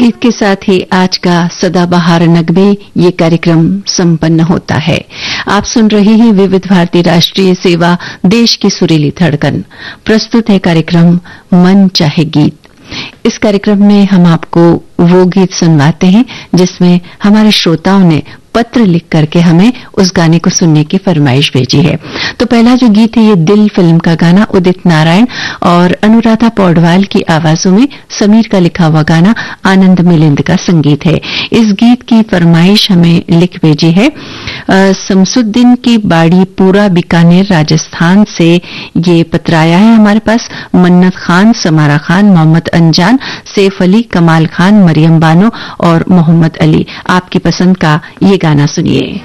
गीत के साथ ही आज का सदाबहार नगमे ये कार्यक्रम संपन्न होता है। आप सुन रहे हैं विविध भारती राष्ट्रीय सेवा, देश की सुरीली धड़कन। प्रस्तुत है कार्यक्रम मन चाहे गीत। इस कार्यक्रम में हम आपको वो गीत सुनवाते हैं जिसमें हमारे श्रोताओं ने पत्र लिख करके हमें उस गाने को सुनने की फरमाइश भेजी है। तो पहला जो गीत है ये दिल फिल्म का गाना, उदित नारायण और अनुराधा पौडवाल की आवाजों में समीर का लिखा हुआ गाना, आनंद मिलिंद का संगीत है। इस गीत की फरमाइश हमें लिख भेजी है शमसुद्दीन की बाड़ी, पूरा बीकानेर, राजस्थान से ये पत्र आया है हमारे पास। मन्नत खान, समारा खान, मोहम्मद अनजान, सैफ अली, कमाल खान, मरियम बानो और मोहम्मद अली, आपकी पसंद का ये गाना सुनिए।